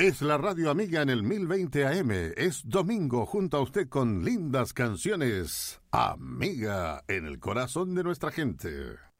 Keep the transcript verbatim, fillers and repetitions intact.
Es la radio amiga en el mil veinte A M. Es domingo junto a usted con lindas canciones. Amiga en el corazón de nuestra gente.